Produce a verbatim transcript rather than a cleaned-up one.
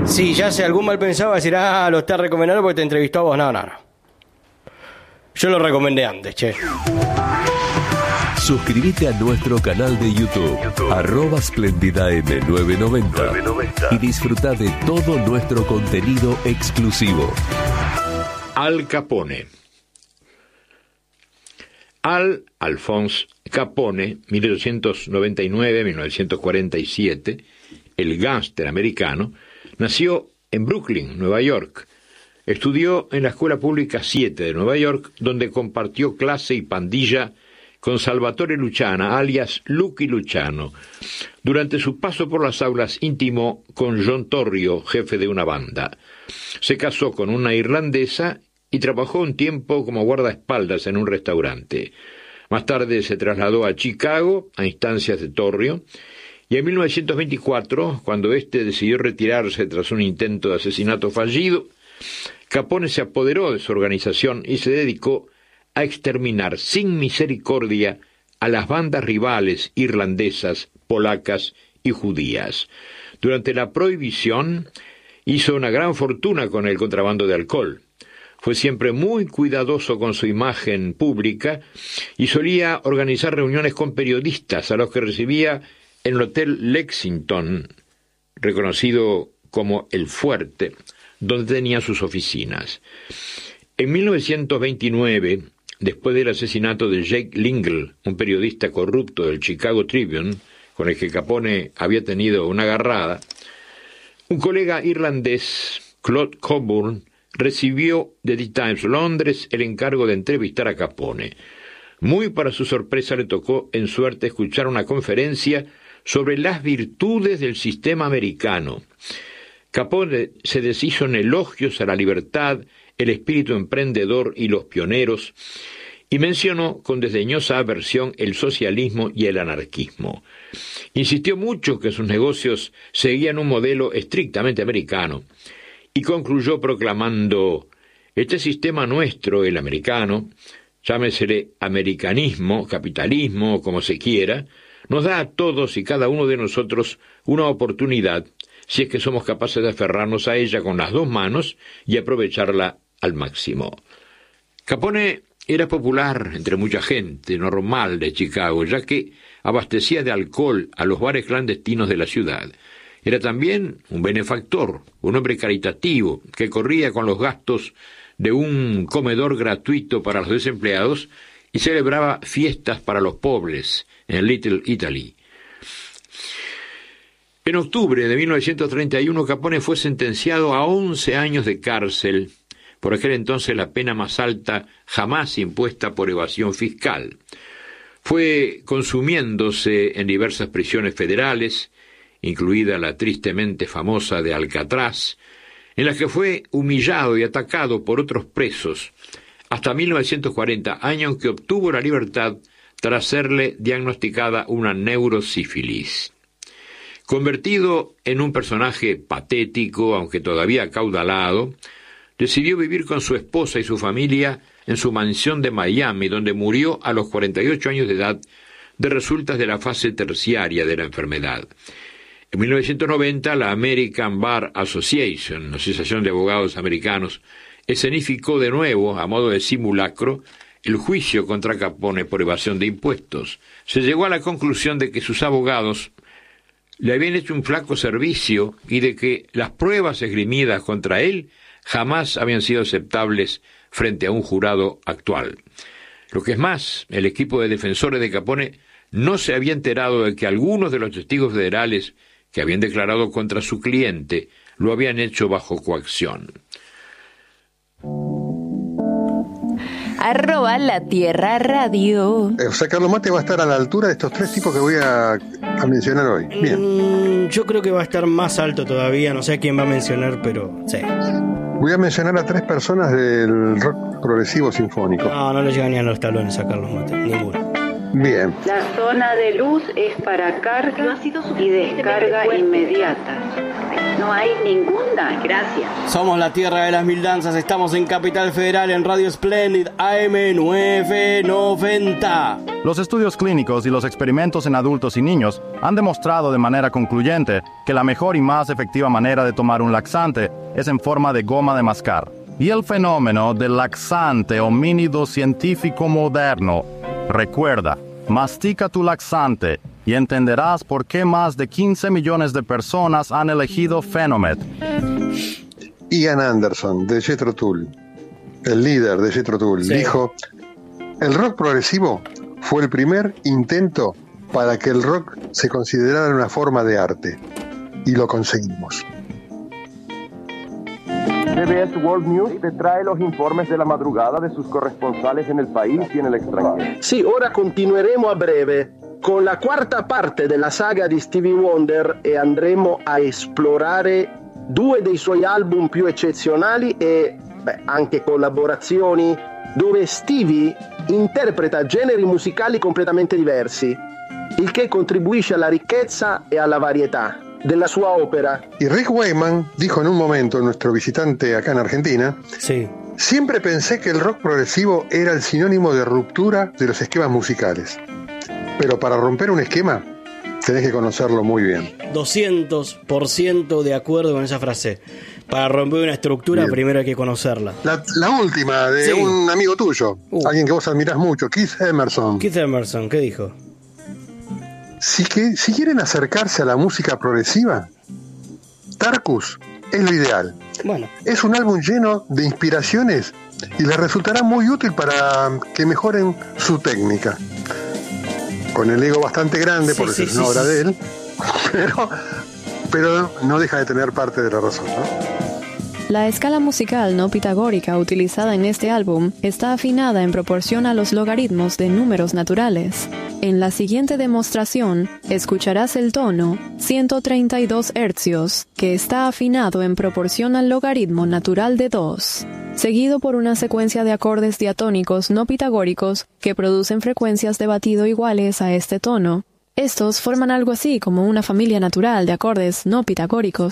Sí, ya sé, algún mal pensado va a decir, ah, lo está recomendando porque te entrevistó a vos. No, no, no. Yo lo recomendé antes, che. Suscríbete a nuestro canal de YouTube, YouTube. arroba Splendida M novecientos noventa, novecientos noventa y disfruta de todo nuestro contenido exclusivo. Al Capone. Al Alphonse Capone, mil ochocientos noventa y nueve a mil novecientos cuarenta y siete, el gángster americano, nació en Brooklyn, Nueva York. Estudió en la Escuela Pública siete de Nueva York, donde compartió clase y pandilla con Salvatore Luciana, alias Lucky Luciano. Durante su paso por las aulas intimó con John Torrio, jefe de una banda. Se casó con una irlandesa y trabajó un tiempo como guardaespaldas en un restaurante. Más tarde se trasladó a Chicago, a instancias de Torrio, y en mil novecientos veinticuatro, cuando éste decidió retirarse tras un intento de asesinato fallido, Capone se apoderó de su organización y se dedicó a exterminar sin misericordia a las bandas rivales irlandesas, polacas y judías. Durante la prohibición, hizo una gran fortuna con el contrabando de alcohol. Fue siempre muy cuidadoso con su imagen pública y solía organizar reuniones con periodistas a los que recibía en el Hotel Lexington, reconocido como El Fuerte, donde tenía sus oficinas. En mil novecientos veintinueve, después del asesinato de Jake Lingle, un periodista corrupto del Chicago Tribune, con el que Capone había tenido una agarrada, un colega irlandés, Claude Coburn, recibió de The Times Londres el encargo de entrevistar a Capone. Muy para su sorpresa le tocó en suerte escuchar una conferencia sobre las virtudes del sistema americano. Capone se deshizo en elogios a la libertad, el espíritu emprendedor y los pioneros, y mencionó con desdeñosa aversión el socialismo y el anarquismo. Insistió mucho que sus negocios seguían un modelo estrictamente americano, y concluyó proclamando: este sistema nuestro, el americano, llámesele americanismo, capitalismo, como se quiera, nos da a todos y cada uno de nosotros una oportunidad, si es que somos capaces de aferrarnos a ella con las dos manos y aprovecharla al máximo. Capone era popular entre mucha gente normal de Chicago, ya que abastecía de alcohol a los bares clandestinos de la ciudad. Era también un benefactor, un hombre caritativo, que corría con los gastos de un comedor gratuito para los desempleados y celebraba fiestas para los pobres en Little Italy. En octubre de mil novecientos treinta y uno, Capone fue sentenciado a once años de cárcel, por aquel entonces la pena más alta jamás impuesta por evasión fiscal. Fue consumiéndose en diversas prisiones federales, incluida la tristemente famosa de Alcatraz, en la que fue humillado y atacado por otros presos, hasta mil novecientos cuarenta, año en que obtuvo la libertad tras serle diagnosticada una neurosífilis. Convertido en un personaje patético, aunque todavía acaudalado, decidió vivir con su esposa y su familia en su mansión de Miami, donde murió a los cuarenta y ocho años de edad de resultas de la fase terciaria de la enfermedad. En mil novecientos noventa, la American Bar Association, la Asociación de Abogados Americanos, escenificó de nuevo, a modo de simulacro, el juicio contra Capone por evasión de impuestos. Se llegó a la conclusión de que sus abogados le habían hecho un flaco servicio y de que las pruebas esgrimidas contra él jamás habían sido aceptables frente a un jurado actual. Lo que es más, el equipo de defensores de Capone no se había enterado de que algunos de los testigos federales que habían declarado contra su cliente lo habían hecho bajo coacción. Arroba La Tierra Radio. O sea, Carlos Mate va a estar a la altura de estos tres tipos que voy a, a mencionar hoy. Bien. Mm, yo creo que va a estar más alto todavía, no sé a quién va a mencionar, pero sí. Voy a mencionar a tres personas del rock progresivo sinfónico. No, no le llegan ni a los talones a Carlos Mate, ninguno. Bien. La zona de luz es para carga y descarga inmediata. No hay ninguna, gracias. Somos la tierra de las mil danzas, estamos en Capital Federal en Radio Splendid A M nueve noventa. Los estudios clínicos y los experimentos en adultos y niños han demostrado de manera concluyente que la mejor y más efectiva manera de tomar un laxante es en forma de goma de mascar. Y el fenómeno del laxante homínido científico moderno. Recuerda, mastica tu laxante y entenderás por qué más de quince millones de personas han elegido Phenomed. Ian Anderson, de Jethro Tull, el líder de Jethro Tull, sí, dijo: el rock progresivo fue el primer intento para que el rock se considerara una forma de arte. Y lo conseguimos. C B S World News te trae los informes de la madrugada de sus corresponsales en el país y en el extranjero. Sì, ora continueremo a breve con la quarta parte della saga di Stevie Wonder e andremo a esplorare due dei suoi album più eccezionali e beh, anche collaborazioni dove Stevie interpreta generi musicali completamente diversi, il che contribuisce alla ricchezza e alla varietà della sua ópera. Y Rick Wakeman dijo en un momento, nuestro visitante acá en Argentina, sí, siempre pensé que el rock progresivo era el sinónimo de ruptura de los esquemas musicales. Pero para romper un esquema, tenés que conocerlo muy bien. doscientos por ciento de acuerdo con esa frase. Para romper una estructura, bien, primero hay que conocerla. La, la última, de sí, un amigo tuyo, uh. alguien que vos admirás mucho, Keith Emerson. Keith Emerson, ¿qué dijo? Si, que, si quieren acercarse a la música progresiva, Tarkus es lo ideal. Bueno. Es un álbum lleno de inspiraciones y les resultará muy útil para que mejoren su técnica. Con el ego bastante grande, sí, porque sí, es una sí, obra sí. de él, pero, pero no deja de tener parte de la razón, ¿no? La escala musical no pitagórica utilizada en este álbum está afinada en proporción a los logaritmos de números naturales. En la siguiente demostración, escucharás el tono ciento treinta y dos hercios, que está afinado en proporción al logaritmo natural de dos, seguido por una secuencia de acordes diatónicos no pitagóricos que producen frecuencias de batido iguales a este tono. Estos forman algo así como una familia natural de acordes no pitagóricos.